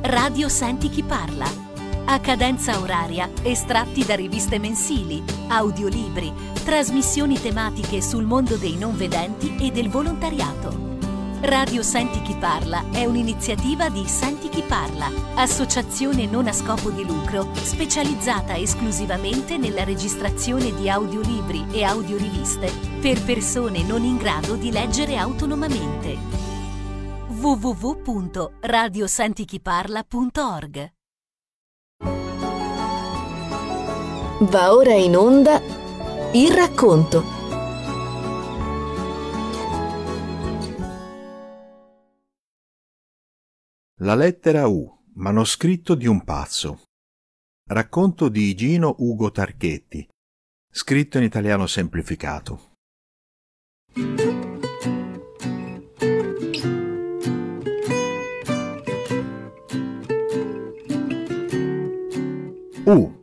Radio Senti chi parla. A cadenza oraria, estratti da riviste mensili, audiolibri, trasmissioni tematiche sul mondo dei non vedenti e del volontariato. Radio Senti chi parla è un'iniziativa di Senti chi parla, associazione non a scopo di lucro specializzata esclusivamente nella registrazione di audiolibri e audioriviste per persone non in grado di leggere autonomamente. www.radiosentichiparla.org. Va ora in onda il racconto. La lettera U, manoscritto di un pazzo. Racconto di Gino Ugo Tarchetti, scritto in italiano semplificato. U.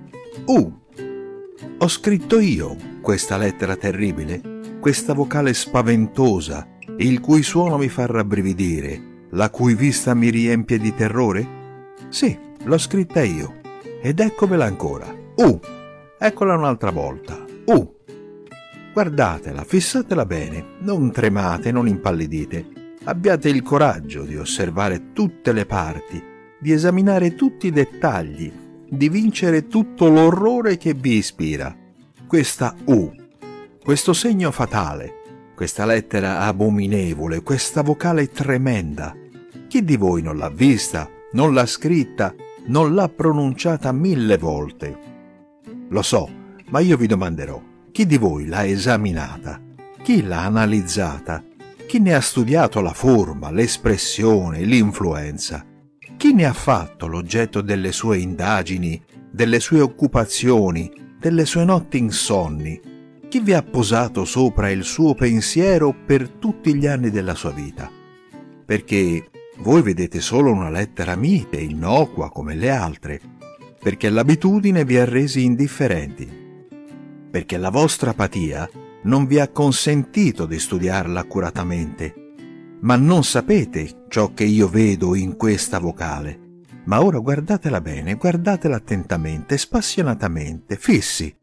Ho scritto io questa lettera terribile, questa vocale spaventosa, il cui suono mi fa rabbrividire, la cui vista mi riempie di terrore? Sì, l'ho scritta io. Ed eccovela ancora. Eccola un'altra volta. Guardatela, fissatela bene, non tremate, non impallidite. Abbiate il coraggio di osservare tutte le parti, di esaminare tutti i dettagli, di vincere tutto l'orrore che vi ispira. Questa U, questo segno fatale, questa lettera abominevole, questa vocale tremenda. Chi di voi non l'ha vista, non l'ha scritta, non l'ha pronunciata 1000 volte? Lo so, ma io vi domanderò, chi di voi l'ha esaminata? Chi l'ha analizzata? Chi ne ha studiato la forma, l'espressione, l'influenza? Chi ne ha fatto l'oggetto delle sue indagini, delle sue occupazioni, delle sue notti insonni? Chi vi ha posato sopra il suo pensiero per tutti gli anni della sua vita? Perché voi vedete solo una lettera mite, innocua come le altre, perché l'abitudine vi ha resi indifferenti, perché la vostra apatia non vi ha consentito di studiarla accuratamente, ma non sapete ciò che io vedo in questa vocale. Ma ora guardatela bene, guardatela attentamente, spassionatamente, fissi.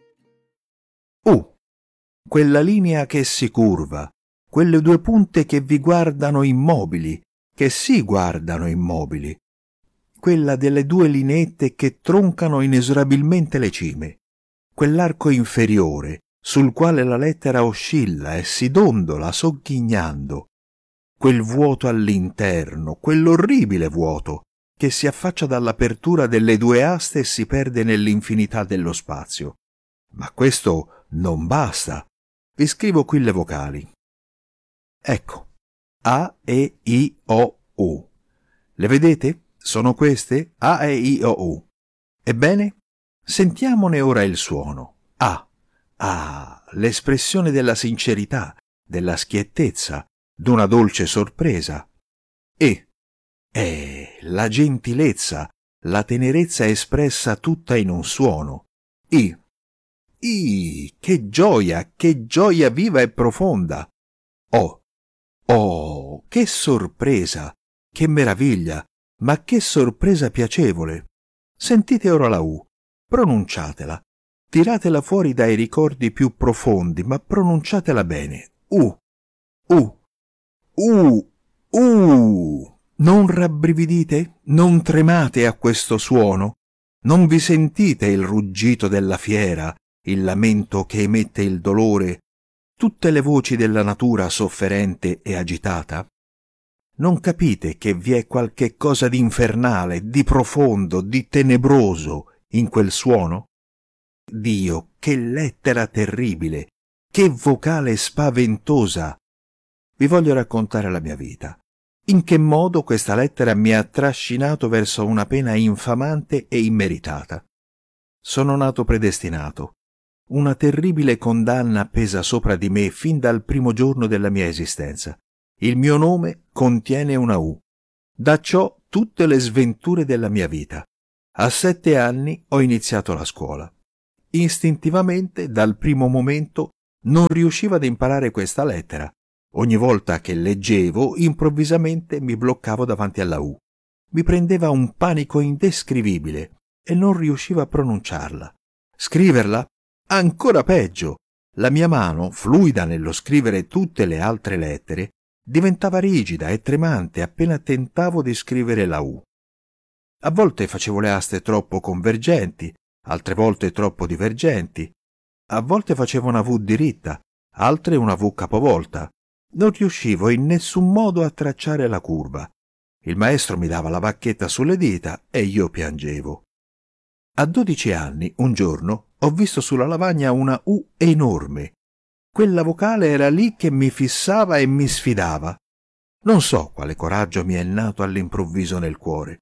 Quella linea che si curva, quelle due punte che vi guardano immobili, che si guardano immobili, quella delle due lineette che troncano inesorabilmente le cime, quell'arco inferiore sul quale la lettera oscilla e si dondola sogghignando, quel vuoto all'interno, quell'orribile vuoto che si affaccia dall'apertura delle due aste e si perde nell'infinità dello spazio. Ma questo non basta. Vi scrivo qui le vocali. Ecco. A, E, I, O, U. Le vedete? Sono queste? A, E, I, O, U. Ebbene, sentiamone ora il suono. L'espressione della sincerità, della schiettezza, d'una dolce sorpresa. La gentilezza, la tenerezza espressa tutta in un suono. Che gioia viva e profonda. Oh, che sorpresa, che meraviglia, ma che sorpresa piacevole. Sentite ora la U, pronunciatela, tiratela fuori dai ricordi più profondi, ma pronunciatela bene. Non rabbrividite? Non tremate a questo suono? Non vi sentite il ruggito della fiera, il lamento che emette il dolore, tutte le voci della natura sofferente e agitata? Non capite che vi è qualche cosa di infernale, di profondo, di tenebroso in quel suono? Dio, che lettera terribile, che vocale spaventosa! Vi voglio raccontare la mia vita. In che modo questa lettera mi ha trascinato verso una pena infamante e immeritata. Sono nato predestinato. Una terribile condanna pesa sopra di me fin dal primo giorno della mia esistenza. Il mio nome contiene una U. Da ciò tutte le sventure della mia vita. A 7 anni ho iniziato la scuola. Istintivamente, dal primo momento, non riuscivo ad imparare questa lettera. Ogni volta che leggevo, improvvisamente mi bloccavo davanti alla U. mi prendeva un panico indescrivibile e non riuscivo a pronunciarla. Scriverla? Ancora peggio! La mia mano, fluida nello scrivere tutte le altre lettere, diventava rigida e tremante appena tentavo di scrivere la U. A volte facevo le aste troppo convergenti, altre volte troppo divergenti. A volte facevo una V diritta, altre una V capovolta. Non riuscivo in nessun modo a tracciare la curva. Il maestro mi dava la bacchetta sulle dita e io piangevo. A 12 anni, un giorno, ho visto sulla lavagna una U enorme. Quella vocale era lì che mi fissava e mi sfidava. Non so quale coraggio mi è nato all'improvviso nel cuore.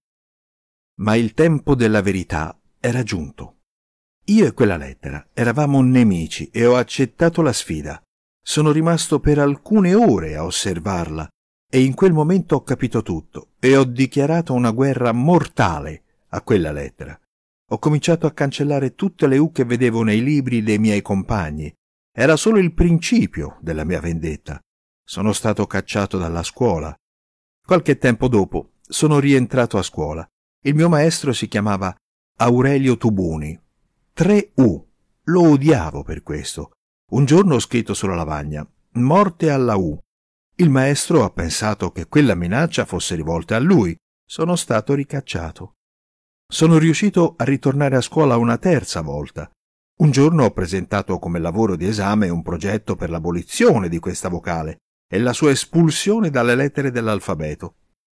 Ma il tempo della verità era giunto. Io e quella lettera eravamo nemici e ho accettato la sfida. Sono rimasto per alcune ore a osservarla e in quel momento ho capito tutto e ho dichiarato una guerra mortale a quella lettera. Ho cominciato a cancellare tutte le U che vedevo nei libri dei miei compagni. Era solo il principio della mia vendetta. Sono stato cacciato dalla scuola. Qualche tempo dopo sono rientrato a scuola. Il mio maestro si chiamava Aurelio Tubuni. 3 U. Lo odiavo per questo. Un giorno ho scritto sulla lavagna «Morte alla U». Il maestro ha pensato che quella minaccia fosse rivolta a lui. Sono stato ricacciato. Sono riuscito a ritornare a scuola una terza volta. Un giorno ho presentato come lavoro di esame un progetto per l'abolizione di questa vocale e la sua espulsione dalle lettere dell'alfabeto.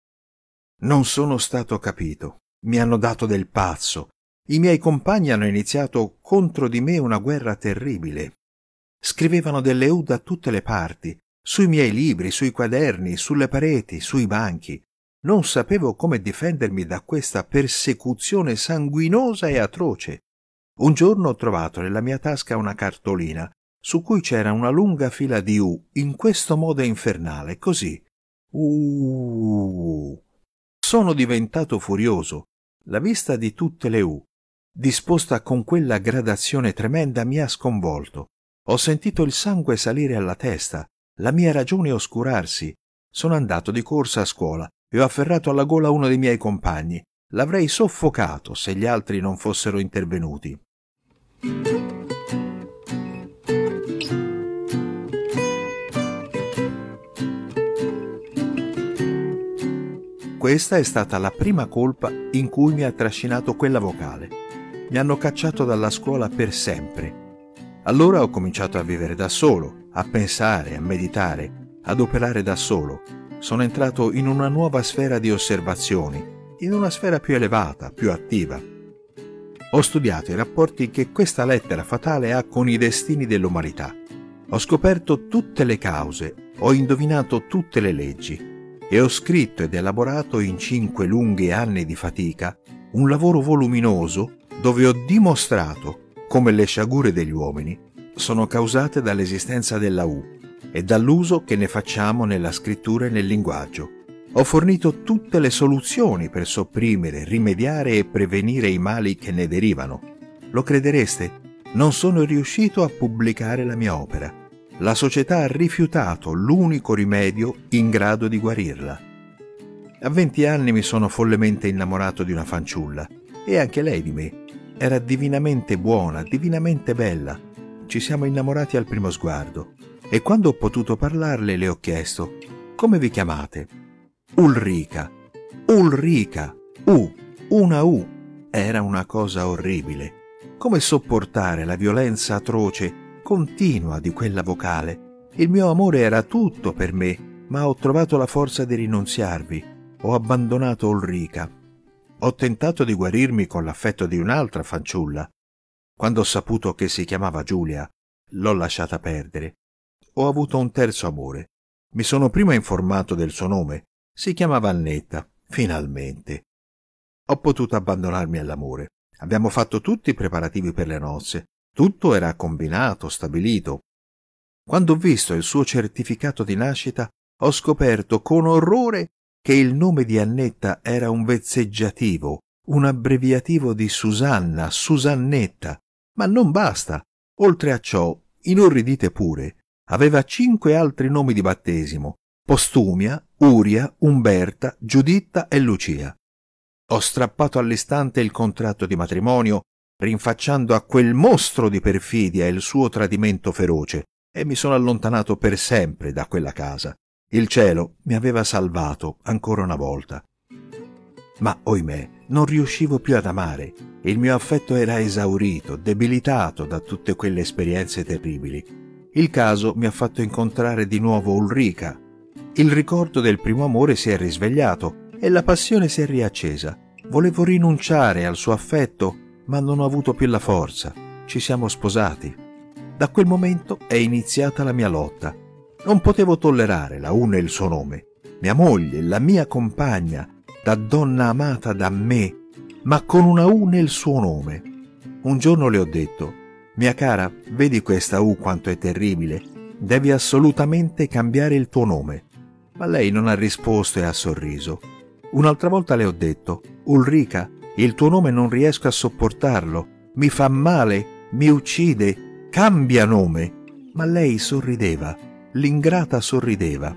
Non sono stato capito. Mi hanno dato del pazzo. I miei compagni hanno iniziato contro di me una guerra terribile. Scrivevano delle U da tutte le parti, sui miei libri, sui quaderni, sulle pareti, sui banchi. Non sapevo come difendermi da questa persecuzione sanguinosa e atroce. Un giorno ho trovato nella mia tasca una cartolina su cui c'era una lunga fila di U in questo modo infernale, così. Sono diventato furioso. La vista di tutte le U, disposta con quella gradazione tremenda, mi ha sconvolto. Ho sentito il sangue salire alla testa, la mia ragione oscurarsi. Sono andato di corsa a scuola e ho afferrato alla gola uno dei miei compagni. L'avrei soffocato se gli altri non fossero intervenuti. Questa è stata la prima colpa in cui mi ha trascinato quella vocale. Mi hanno cacciato dalla scuola per sempre. Allora ho cominciato a vivere da solo, a pensare, a meditare, ad operare da solo. Sono entrato in una nuova sfera di osservazioni, in una sfera più elevata, più attiva. Ho studiato i rapporti che questa lettera fatale ha con i destini dell'umanità. Ho scoperto tutte le cause, ho indovinato tutte le leggi e ho scritto ed elaborato in 5 lunghi anni di fatica un lavoro voluminoso dove ho dimostrato come le sciagure degli uomini sono causate dall'esistenza della U e dall'uso che ne facciamo nella scrittura e nel linguaggio. Ho fornito tutte le soluzioni per sopprimere, rimediare e prevenire i mali che ne derivano. Lo credereste? Non sono riuscito a pubblicare la mia opera. La società ha rifiutato l'unico rimedio in grado di guarirla. A 20 anni mi sono follemente innamorato di una fanciulla e anche lei di me. Era divinamente buona, divinamente bella. Ci siamo innamorati al primo sguardo e quando ho potuto parlarle le ho chiesto: come vi chiamate? Ulrica. Ulrica. Una U. Era una cosa orribile. Come sopportare la violenza atroce, continua di quella vocale? Il mio amore era tutto per me, ma ho trovato la forza di rinunziarvi. Ho abbandonato Ulrica. Ho tentato di guarirmi con l'affetto di un'altra fanciulla. Quando ho saputo che si chiamava Giulia, l'ho lasciata perdere. Ho avuto un terzo amore. Mi sono prima informato del suo nome. Si chiamava Annetta, finalmente. Ho potuto abbandonarmi all'amore. Abbiamo fatto tutti i preparativi per le nozze. Tutto era combinato, stabilito. Quando ho visto il suo certificato di nascita, ho scoperto con orrore che il nome di Annetta era un vezzeggiativo, un abbreviativo di Susanna, Susannetta. Ma non basta. Oltre a ciò, inorridite pure, aveva 5 altri nomi di battesimo: Postumia, Uria, Umberta, Giuditta e Lucia. Ho strappato all'istante il contratto di matrimonio, rinfacciando a quel mostro di perfidia il suo tradimento feroce, e mi sono allontanato per sempre da quella casa. Il cielo mi aveva salvato ancora una volta. Ma, ohimè, non riuscivo più ad amare. Il mio affetto era esaurito, debilitato da tutte quelle esperienze terribili. Il caso mi ha fatto incontrare di nuovo Ulrica. Il ricordo del primo amore si è risvegliato e la passione si è riaccesa. Volevo rinunciare al suo affetto, ma non ho avuto più la forza. Ci siamo sposati. Da quel momento è iniziata la mia lotta. Non potevo tollerare la U nel suo nome. Mia moglie, la mia compagna, da donna amata da me, ma con una U nel suo nome. Un giorno le ho detto: mia cara, vedi questa U quanto è terribile? Devi assolutamente cambiare il tuo nome. Ma lei non ha risposto e ha sorriso. Un'altra volta le ho detto: Ulrica, il tuo nome non riesco a sopportarlo, mi fa male, mi uccide, cambia nome. Ma lei sorrideva, l'ingrata sorrideva.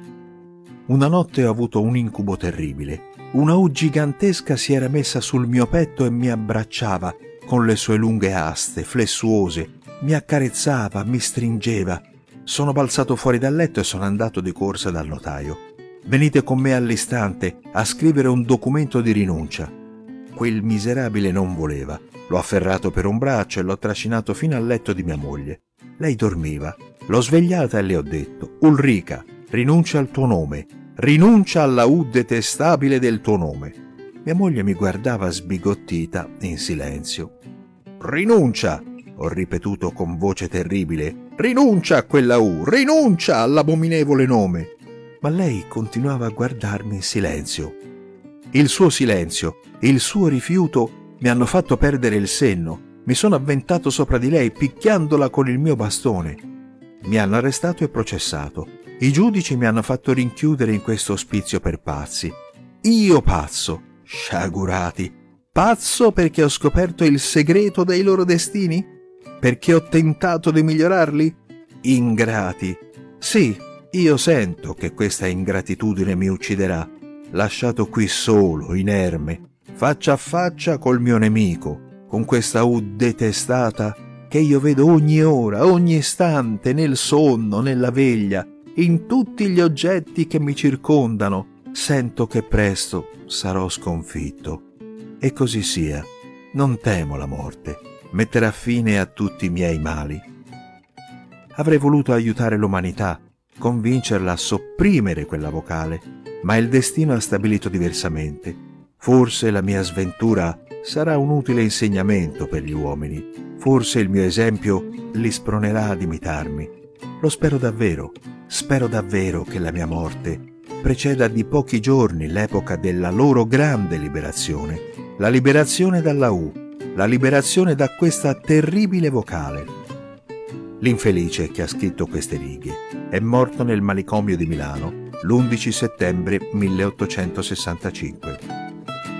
Una notte ho avuto un incubo terribile. Una U gigantesca si era messa sul mio petto e mi abbracciava con le sue lunghe aste flessuose, mi accarezzava, mi stringeva. Sono balzato fuori dal letto e sono andato di corsa dal notaio. Venite con me all'istante a scrivere un documento di rinuncia. Quel miserabile non voleva. L'ho afferrato per un braccio e l'ho trascinato fino al letto di mia moglie. Lei dormiva. L'ho svegliata e le ho detto: Ulrica, rinuncia al tuo nome. Rinuncia alla U detestabile del tuo nome. Mia moglie mi guardava sbigottita in silenzio. Rinuncia, ho ripetuto con voce terribile. Rinuncia a quella U, rinuncia all'abominevole nome. Ma lei continuava a guardarmi in silenzio. Il suo silenzio, il suo rifiuto mi hanno fatto perdere il senno. Mi sono avventato sopra di lei picchiandola con il mio bastone. Mi hanno arrestato e processato. I giudici mi hanno fatto rinchiudere in questo ospizio per pazzi. Io pazzo, sciagurati, pazzo perché ho scoperto il segreto dei loro destini? Perché ho tentato di migliorarli? Ingrati. Sì, io sento che questa ingratitudine mi ucciderà, lasciato qui solo, inerme, faccia a faccia col mio nemico, con questa U detestata che io vedo ogni ora, ogni istante, nel sonno, nella veglia, in tutti gli oggetti che mi circondano. Sento che presto sarò sconfitto. E così sia. Non temo la morte. Metterà fine a tutti i miei mali. Avrei voluto aiutare l'umanità, convincerla a sopprimere quella vocale, ma il destino ha stabilito diversamente. Forse la mia sventura sarà un utile insegnamento per gli uomini. Forse il mio esempio li spronerà ad imitarmi. Lo spero davvero. Spero davvero che la mia morte preceda di pochi giorni l'epoca della loro grande liberazione, la liberazione dalla U, la liberazione da questa terribile vocale. L'infelice che ha scritto queste righe è morto nel manicomio di Milano l'11 settembre 1865.